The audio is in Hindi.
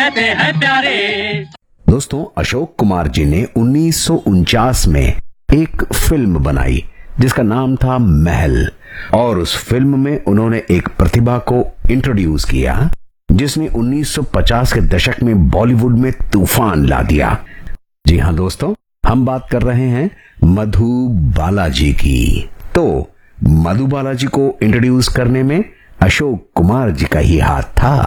रहते हैं प्यारे। दोस्तों, अशोक कुमार जी ने 1949 में एक फिल्म बनाई जिसका नाम था महल, और उस फिल्म में उन्होंने एक प्रतिभा को इंट्रोड्यूस किया जिसने 1950 के दशक में बॉलीवुड में तूफान ला दिया। जी हां दोस्तों, हम बात कर रहे हैं मधु बालाजी की। तो मधु बालाजी को इंट्रोड्यूस करने में अशोक कुमार जी का ही हाथ था।